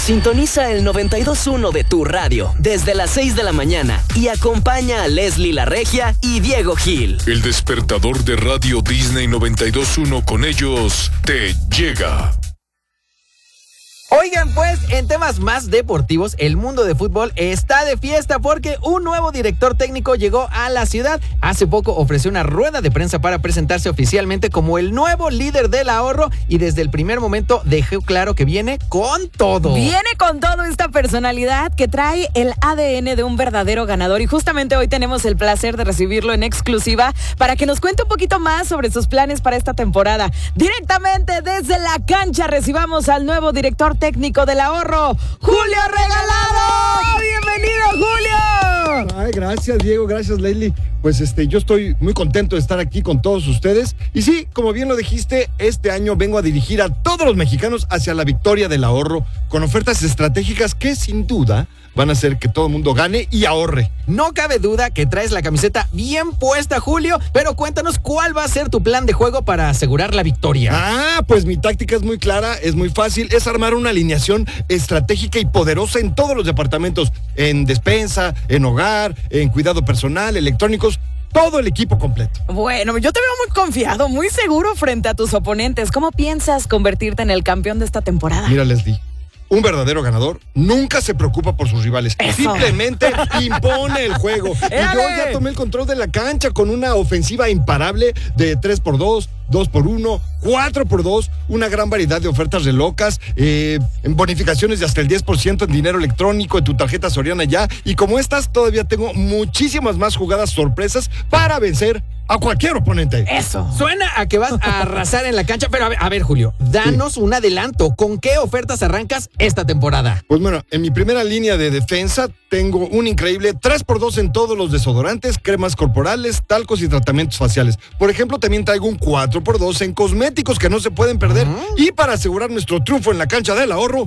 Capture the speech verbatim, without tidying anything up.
Sintoniza el noventa y dos punto uno de tu radio desde las seis de la mañana y acompaña a Leslie La Regia y Diego Gil. El despertador de Radio Disney noventa y dos punto uno con ellos te llega. Oigan, pues, en temas más deportivos, el mundo de fútbol está de fiesta porque un nuevo director técnico llegó a la ciudad. Hace poco ofreció una rueda de prensa para presentarse oficialmente como el nuevo líder del ahorro y desde el primer momento dejó claro que viene con todo. Viene con todo esta personalidad que trae el A D N de un verdadero ganador y justamente hoy tenemos el placer de recibirlo en exclusiva para que nos cuente un poquito más sobre sus planes para esta temporada. Directamente desde la cancha recibamos al nuevo director técnico del ahorro, Julio Regalado. ¡Bienvenido, Julio! Ay, gracias, Diego, gracias, Leslie. Pues este, yo estoy muy contento de estar aquí con todos ustedes. Y sí, como bien lo dijiste, este año vengo a dirigir a todos los mexicanos hacia la victoria del ahorro con ofertas estratégicas que sin duda van a hacer que todo el mundo gane y ahorre. No cabe duda que traes la camiseta bien puesta, Julio, pero cuéntanos cuál va a ser tu plan de juego para asegurar la victoria. Ah, pues mi táctica es muy clara, es muy fácil, es armar una alineación estratégica y poderosa en todos los departamentos, en despensa, en hogar, en cuidado personal, electrónicos, todo el equipo completo. Bueno, yo te veo muy confiado, muy seguro frente a tus oponentes. ¿Cómo piensas convertirte en el campeón de esta temporada? Mira, Leslie, un verdadero ganador nunca se preocupa por sus rivales. Eso. Simplemente impone el juego. Y yo ya tomé el control de la cancha con una ofensiva imparable de tres por dos, dos por uno, cuatro por dos, una gran variedad de ofertas re locas, eh, en bonificaciones de hasta el diez por ciento en dinero electrónico, en tu tarjeta Soriana ya. Y como estas, todavía tengo muchísimas más jugadas sorpresas para vencer a cualquier oponente. Eso. Suena a que vas a arrasar en la cancha, pero a ver, a ver Julio, danos sí. un adelanto. ¿Con qué ofertas arrancas esta temporada? Pues bueno, en mi primera línea de defensa tengo un increíble tres por dos en todos los desodorantes, cremas corporales, talcos y tratamientos faciales. Por ejemplo, también traigo un cuatro por dos en cosméticos que no se pueden perder. Uh-huh. Y para asegurar nuestro triunfo en la cancha del ahorro,